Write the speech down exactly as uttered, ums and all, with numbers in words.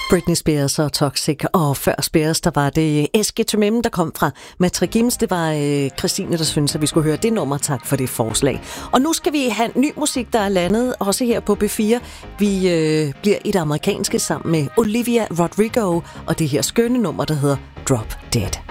Britney Spears og Toxic, og før Spears, der var det Eske Tumem, der kom fra Matrigims. Det var øh, Christine, der synes, at vi skulle høre det nummer. Tak for det forslag. Og nu skal vi have ny musik, der er landet, også her på B fire. Vi øh, bliver i det amerikanske sammen med Olivia Rodrigo, og det her skønne nummer, der hedder Drop Dead.